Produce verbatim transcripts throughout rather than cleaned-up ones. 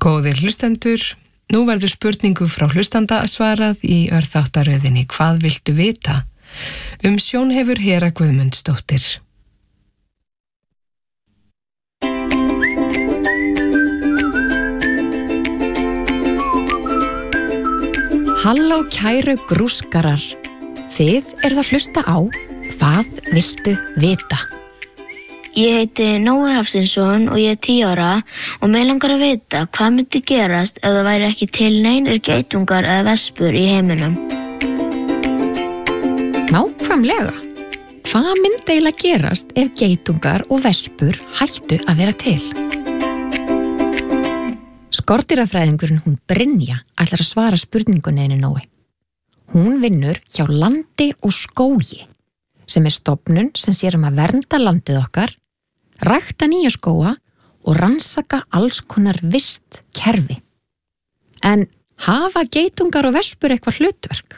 Góðir hlustendur, nú verður spurningu frá hlustanda svarað í örþáttaröðinni Hvað viltu vita? Umsjón hefur Hera Guðmundsdóttir. Halló kæru grúskarar, þið eruð að hlusta á Hvað viltu vita? Ég heiti Nói Hafsteinsson og ég er tíu ára og mig langar að vita hvað myndi gerast ef það væri ekki til neinir geitungar eða vespur í heiminum. Nákvæmlega. Hvað myndi eiginlega gerast ef geitungar og vespur hættu að vera til? Skordýrafræðingurinn hún Brynja ætlar að svara spurningunni henni Nói. Hún vinnur hjá Landi og skógi, sem er stofnun sem sér um að vernda landið okkar, rækta nýja skóga og rannsaka alls konar vist kerfi. En hafa geitungar og vespur eitthvað hlutverk?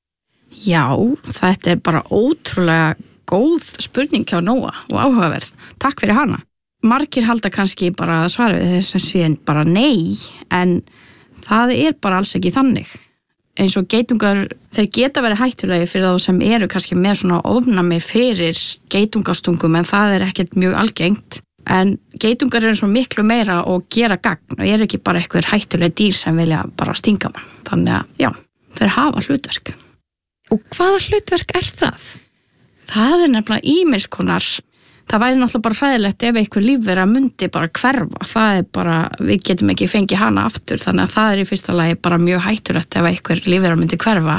Já, þetta er bara ótrúlega góð spurning hjá Nóa og áhugaverð. Takk fyrir hana. Margir halda kannski bara að svara við þess að séu bara nei, en það er bara alls ekki þannig. Eins og geitungar, þeir geta verið hættulegi fyrir þá sem eru kannski með svona ofnami fyrir geitungastungum, en það er ekkert mjög algengt. En geitungar eru svo miklu meira og gera gagn og eru ekki bara eitthvað hættulegi dýr sem vilja bara stinga mann. Þannig að, já, þeir hafa hlutverk. Og hvaða hlutverk er það? Það er nefnilega ýmis konar. Það væri náttúrulega bara hræðilegt ef einhver lífvera myndi bara hverfa. Það er bara, við getum ekki fengið hana aftur, þannig að það er í fyrsta lagi bara mjög hættulegt ef einhver lífvera myndi hverfa.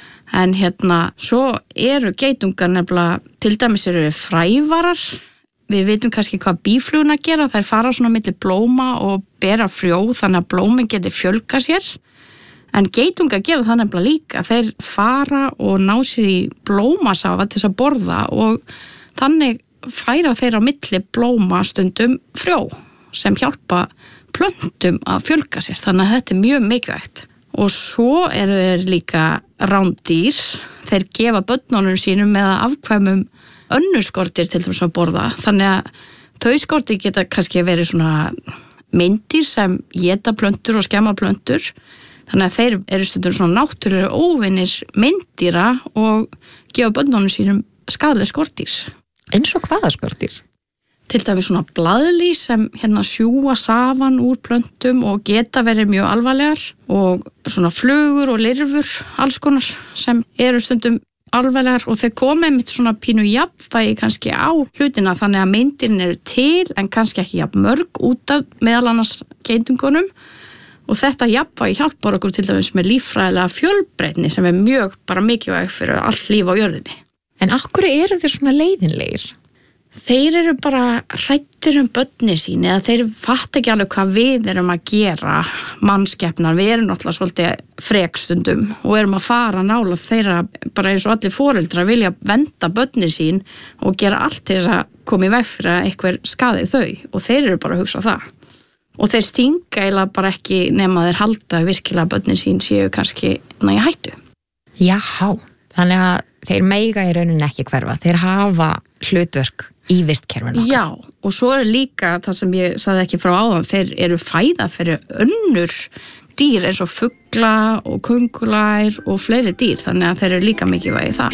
En hérna, svo eru geitungar nefnilega, til dæmis eru frævarar. Við vitum kannski hvað býfluguna gera, þær fara svona milli blóma og bera frjó, þannig að blómin geti fjölga sér. En geitungar gera það nefnilega líka. Þeir fara og ná sér í blómasafa til þess að borða og þannig færa þeir á milli blóma stundum frjó sem hjálpa plöntum að fjölga sér, þannig að þetta er mjög mikilvægt. Og svo eru þeir líka rándýr, þeir gefa börnunum sínum með afkvæmum önnur skordýr til þess að borða, þannig að þau skordýr geta kannski verið svona myndir sem éta plöntur og skemma plöntur, þannig að þeir eru stundum svona náttúrulega óvinir myndýra og gefa börnunum sínum skaðleg skordýr. Eins og hvaða skordýr? Til dæmis svona blaðlý sem hérna sjúga safan úr plöntum og geta verið mjög alvarlegar og svona flugur og lirfur, alls konar sem eru stundum alvarlegar og þeir koma einmitt svona pínu jafnvægi kannski á hlutina þannig að myndirinn eru til en kannski ekki jafn mörg út af meðal annars geitungunum og þetta jafnvægi hjálpar okkur til dæmis með líffræðilega fjölbreytni sem er mjög bara mikilvæg fyrir allt líf á jörðinni. En af hverju eru þeir svona leiðinlegir? Þeir eru bara hræddir um börnin sín eða þeir fatta ekki alveg hvað við erum að gera mannskepnar. Við erum náttúrulega svolítið frekstundum og erum að fara nála þeirra bara eins og allir foreldrar vilja venda börnin sín og gera allt til þess að koma í veg fyrir að einhver skaði þau og þeir eru bara að hugsa það. Og þeir stinga eiginlega bara ekki nema þeir halda virkilega börnin sín séu kannski næja hættu. Jáhá, þannig að þeir meiga í rauninni ekki hverfa, þeir hafa hlutverk í vistkerfinu. Já, og svo er líka það sem ég sagði ekki frá áðan, þeir eru fæða fyrir önnur dýr eins og fugla og köngulær og fleiri dýr, þannig að þeir eru líka mikilvægir þar.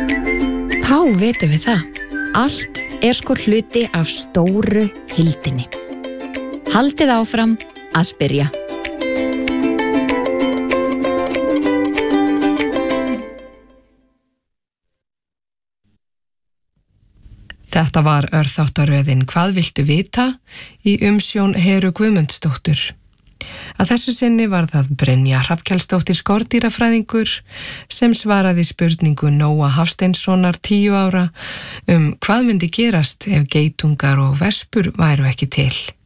Þá vitum við það. Allt er sko hluti af stóru heildinni. Haldið áfram að spyrja. Þetta var örþáttaröðin Hvað viltu vita? Í umsjón Heru Guðmundsdóttur. Að þessu sinni var það Brynja Hrafnkelsdóttir skordýrafræðingur sem svaraði spurningu Nóa Hafsteinssonar tíu ára um hvað myndi gerast ef geitungar og vespur væru ekki til.